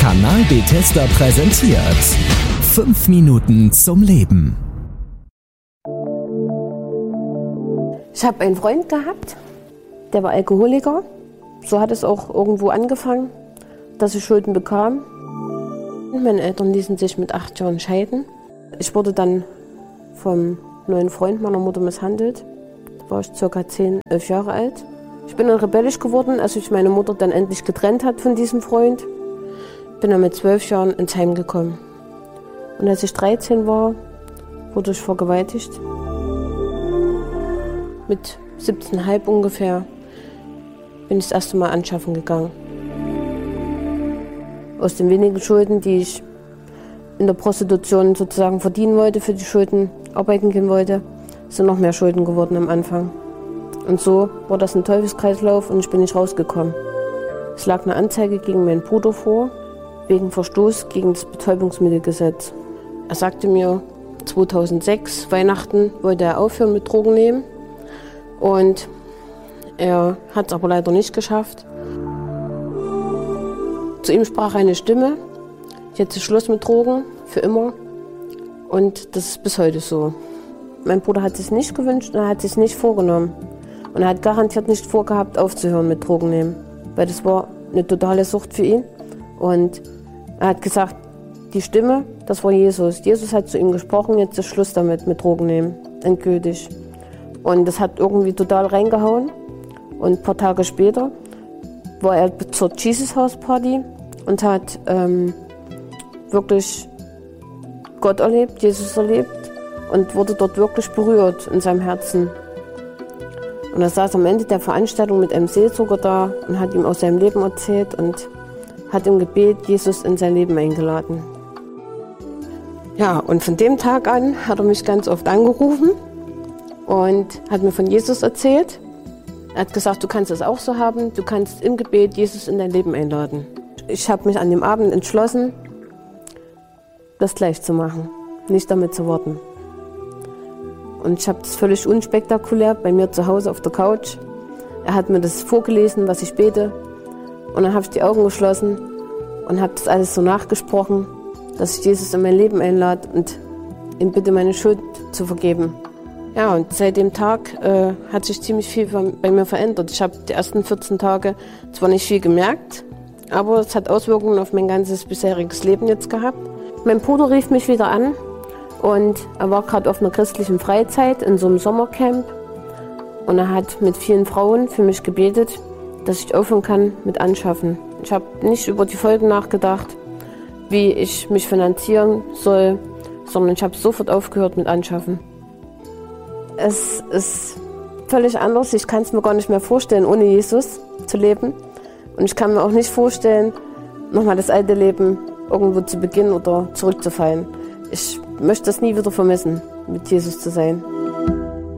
Kanal Bethesda präsentiert 5 Minuten zum Leben. Ich habe einen Freund gehabt, der war Alkoholiker. So hat es auch irgendwo angefangen, dass ich Schulden bekam. Meine Eltern ließen sich mit 8 Jahren scheiden. Ich wurde dann vom neuen Freund meiner Mutter misshandelt. Da war ich ca. 10, 11 Jahre alt. Ich bin dann rebellisch geworden, als sich meine Mutter dann endlich getrennt hat von diesem Freund. Bin dann mit 12 Jahren ins Heim gekommen. Und als ich 13 war, wurde ich vergewaltigt. Mit 17,5 ungefähr bin ich das erste Mal anschaffen gegangen. Aus den wenigen Schulden, die ich in der Prostitution sozusagen verdienen wollte, für die Schulden arbeiten gehen wollte, sind noch mehr Schulden geworden am Anfang. Und so war das ein Teufelskreislauf und ich bin nicht rausgekommen. Es lag eine Anzeige gegen meinen Bruder vor, wegen Verstoß gegen das Betäubungsmittelgesetz. Er sagte mir, 2006, Weihnachten, wollte er aufhören mit Drogen nehmen. Und er hat es aber leider nicht geschafft. Zu ihm sprach eine Stimme, jetzt ist Schluss mit Drogen, für immer. Und das ist bis heute so. Mein Bruder hat es nicht gewünscht und er hat es nicht vorgenommen. Und er hat garantiert nicht vorgehabt, aufzuhören mit Drogen nehmen. Weil das war eine totale Sucht für ihn. Und er hat gesagt, die Stimme, das war Jesus. Jesus hat zu ihm gesprochen, jetzt ist Schluss damit, mit Drogen nehmen, endgültig. Und das hat irgendwie total reingehauen. Und ein paar Tage später war er zur Jesus House Party und hat wirklich Gott erlebt, Jesus erlebt und wurde dort wirklich berührt in seinem Herzen. Und er saß am Ende der Veranstaltung mit einem Seelsorger da und hat ihm aus seinem Leben erzählt und hat im Gebet Jesus in sein Leben eingeladen. Ja, und von dem Tag an hat er mich ganz oft angerufen und hat mir von Jesus erzählt. Er hat gesagt, du kannst es auch so haben, du kannst im Gebet Jesus in dein Leben einladen. Ich habe mich an dem Abend entschlossen, das gleich zu machen, nicht damit zu warten. Und ich habe das völlig unspektakulär bei mir zu Hause auf der Couch. Er hat mir das vorgelesen, was ich bete. Und dann habe ich die Augen geschlossen und habe das alles so nachgesprochen, dass ich Jesus in mein Leben einlade und ihm bitte meine Schuld zu vergeben. Ja, und seit dem Tag hat sich ziemlich viel bei mir verändert. Ich habe die ersten 14 Tage zwar nicht viel gemerkt, aber es hat Auswirkungen auf mein ganzes bisheriges Leben jetzt gehabt. Mein Bruder rief mich wieder an und er war gerade auf einer christlichen Freizeit in so einem Sommercamp. Und er hat mit vielen Frauen für mich gebetet, dass ich aufhören kann mit Anschaffen. Ich habe nicht über die Folgen nachgedacht, wie ich mich finanzieren soll, sondern ich habe sofort aufgehört mit Anschaffen. Es ist völlig anders. Ich kann es mir gar nicht mehr vorstellen, ohne Jesus zu leben. Und ich kann mir auch nicht vorstellen, nochmal das alte Leben irgendwo zu beginnen oder zurückzufallen. Ich möchte das nie wieder vermissen, mit Jesus zu sein.